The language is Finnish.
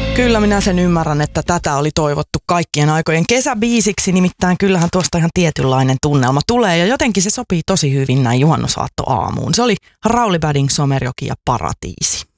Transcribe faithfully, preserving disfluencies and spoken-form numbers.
Kyllä minä sen ymmärrän, että tätä oli toivottu kaikkien aikojen kesäbiisiksi, nimittäin kyllähän tuosta ihan tietynlainen tunnelma tulee ja jotenkin se sopii tosi hyvin näin juhannusaattoaamuun. Se oli Rauli Bading, Somerjoki ja Paratiisi.